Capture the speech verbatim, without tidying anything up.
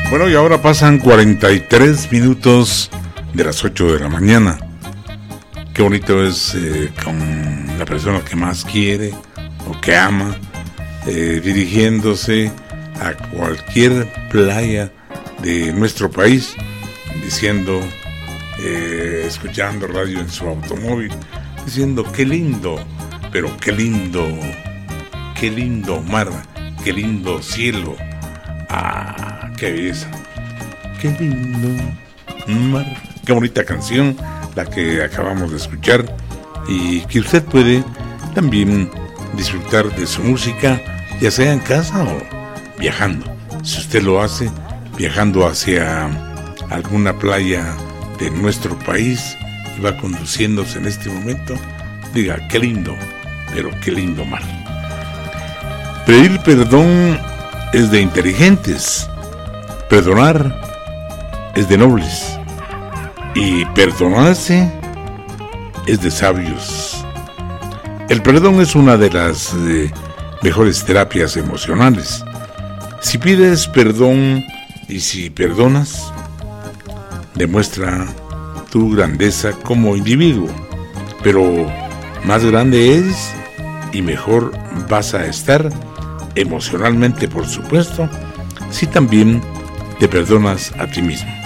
Bueno, y ahora pasan cuarenta y tres minutos de las ocho de la mañana. Qué bonito es eh, con la persona que más quiere o que ama, eh, dirigiéndose a cualquier playa de nuestro país, diciendo, eh, escuchando radio en su automóvil, diciendo qué lindo, pero qué lindo, qué lindo mar, qué lindo cielo, ah, qué belleza, qué lindo mar, qué bonita canción la que acabamos de escuchar, y que usted puede también disfrutar de su música, ya sea en casa o viajando. Si usted lo hace viajando hacia alguna playa de nuestro país y va conduciéndose en este momento, diga qué lindo, pero qué lindo mar. Pedir perdón es de inteligentes, perdonar es de nobles, y perdonarse es de sabios. El perdón es una de las eh, mejores terapias emocionales. Si pides perdón y si perdonas, demuestra tu grandeza como individuo, pero más grande es y mejor vas a estar emocionalmente, por supuesto, si también te perdonas a ti mismo.